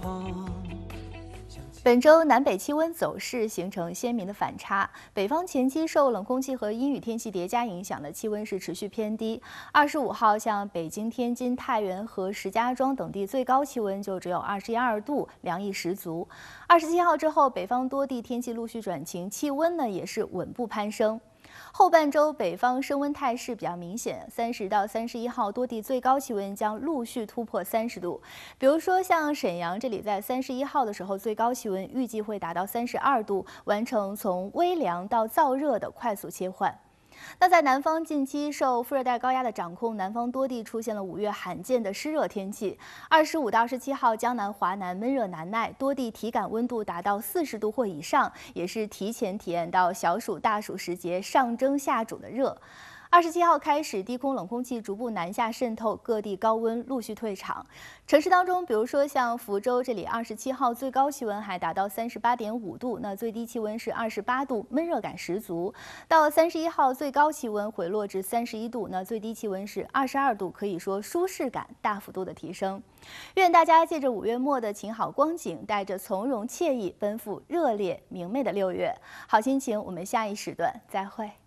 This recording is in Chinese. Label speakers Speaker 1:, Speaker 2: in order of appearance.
Speaker 1: 本周南北气温走势形成鲜明的反差，北方前期受冷空气和阴雨天气叠加影响的气温是持续偏低。25号，像北京、天津、太原和石家庄等地最高气温就只有21、22度，凉意十足。27号之后，北方多地天气陆续转晴，气温呢也是稳步攀升。后半周北方升温态势比较明显，30到31号多地最高气温将陆续突破30度。比如说像沈阳这里，在31号的时候，最高气温预计会达到32度，完成从微凉到燥热的快速切换。那在南方，近期受副热带高压的掌控，南方多地出现了5月罕见的湿热天气。25到27号，江南、华南闷热难耐，多地体感温度达到40度或以上，也是提前体验到小暑、大暑时节上蒸下煮的热。27号开始，低空冷空气逐步南下渗透，各地高温陆续退场。城市当中，比如说像福州这里，27号最高气温还达到38.5度，那最低气温是28度，闷热感十足。到31号，最高气温回落至31度，那最低气温是22度，可以说舒适感大幅度的提升。愿大家借着5月末的晴好光景，带着从容惬意，奔赴热烈明媚的6月。好心情，我们下一时段再会。